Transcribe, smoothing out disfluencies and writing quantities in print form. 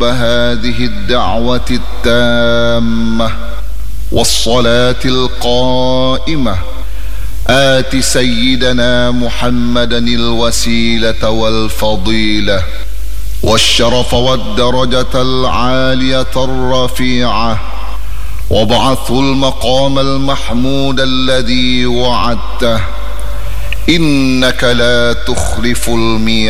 هذه الدعوة التامة والصلاة القائمة آت سيدنا محمدا الوسيلة والفضيلة والشرف والدرجة العالية الرفيعة وابعثه المقام المحمود الذي وعدته إنك لا تخلف الميعاد.